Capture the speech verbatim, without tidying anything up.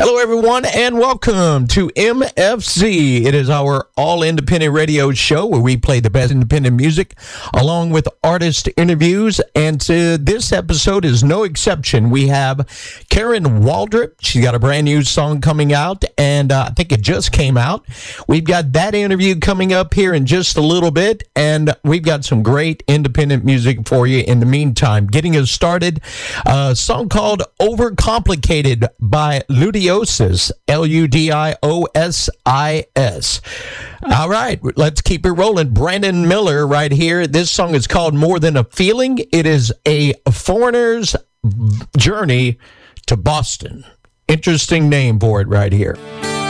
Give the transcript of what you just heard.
Hello, everyone, and welcome to M F C. It is our all-independent radio show where we play the best independent music along with artist interviews, and to this episode is no exception. We have Karen Waldrop. She's got a brand new song coming out, and uh, I think it just came out. We've got that interview coming up here in just a little bit, and we've got some great independent music for you in the meantime. Getting us started, a song called Overcomplicated by Ludiosis, L U D I O S I S. All right, let's keep it rolling. Brandon Miller right here. This song is called More Than a Feeling. It is a foreigner's journey to Boston. Interesting name for it right here.